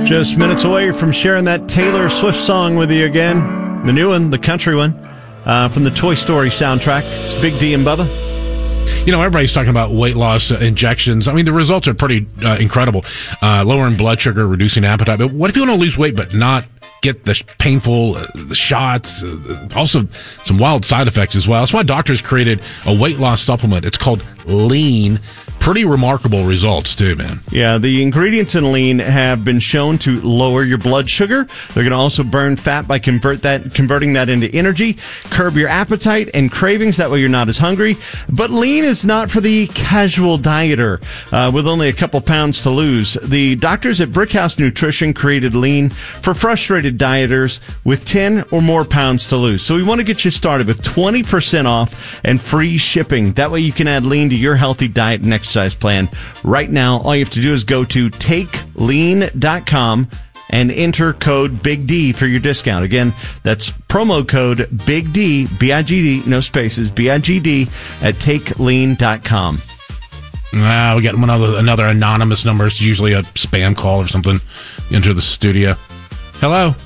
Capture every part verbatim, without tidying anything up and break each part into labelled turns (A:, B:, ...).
A: Just minutes away from sharing that Taylor Swift song with you again. The new one, the country one, uh, from the Toy Story soundtrack. It's Big D and Bubba.
B: You know, everybody's talking about weight loss uh, injections. I mean, the results are pretty uh, incredible. Uh, lowering blood sugar, reducing appetite. But what if you want to lose weight but not get the painful uh, the shots? Uh, also, some wild side effects as well. That's why doctors created a weight loss supplement. It's called Lean. Pretty remarkable results, too, man.
A: Yeah, the ingredients in Lean have been shown to lower your blood sugar. They're going to also burn fat by convert that, converting that into energy, curb your appetite and cravings. That way you're not as hungry. But Lean is not for the casual dieter uh, with only a couple pounds to lose. The doctors at Brickhouse Nutrition created Lean for frustrated dieters with ten or more pounds to lose. So we want to get you started with twenty percent off and free shipping. That way you can add Lean to your healthy diet and exercise plan. Right now, all you have to do is go to take lean dot com and enter code Big D for your discount. Again, that's promo code Big D, B I G D, no spaces, B I G D, at take lean dot com.
B: Ah, we got another, another anonymous number. It's usually a spam call or something. Enter the studio. Hello.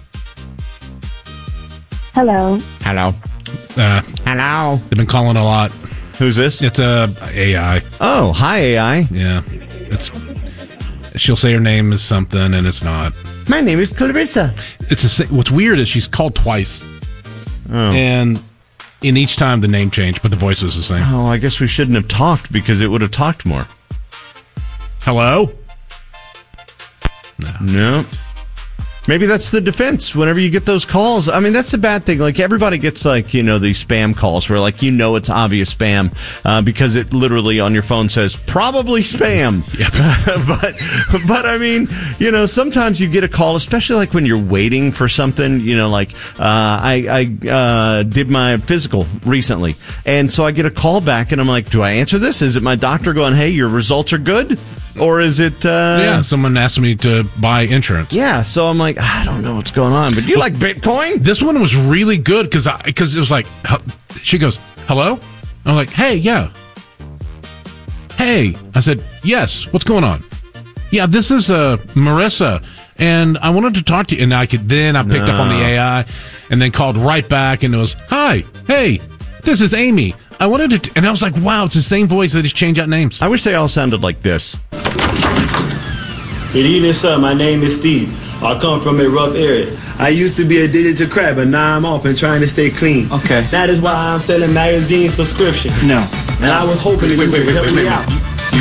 C: Hello.
A: Hello.
B: Uh,
A: Hello.
B: They've been calling a lot.
A: Who's this?
B: It's a A I.
A: Oh, hi, A I.
B: Yeah. It's. She'll say her name is something, and it's not.
A: My name is Clarissa.
B: It's a, what's weird is she's called twice.
A: Oh.
B: And in each time, the name changed, but the voice is the same.
A: Oh, I guess we shouldn't have talked because it would have talked more.
B: Hello?
A: No. No. Maybe that's the defense whenever you get those calls. I mean, that's the bad thing. Like, everybody gets, like, you know, these spam calls where, like, you know it's obvious spam uh, because it literally on your phone says, probably spam.
B: Yep.
A: but, but, I mean, you know, sometimes you get a call, especially, like, when you're waiting for something, you know, like, uh, I, I uh, did my physical recently. And so I get a call back, and I'm like, do I answer this? Is it my doctor going, hey, your results are good? Or is it... Uh,
B: yeah, someone asked me to buy insurance.
A: Yeah, so I'm like, I don't know what's going on. But do you well, like Bitcoin?
B: This one was really good because because it was like... She goes, hello? I'm like, hey, yeah. Hey. I said, yes, what's going on? Yeah, this is uh, Marissa, and I wanted to talk to you. And I could then I picked no. up on the A I and then called right back, and it was, hi, hey, this is Amy. I wanted to... T-. And I was like, wow, it's the same voice. They just change out names.
A: I wish they all sounded like this.
D: Good evening, sir. My name is Steve. I come from a rough area. I used to be addicted to crack, but now I'm off and trying to stay clean.
E: Okay.
D: That is why I'm selling magazine subscriptions.
E: No.
D: And I was hoping that you could help me out.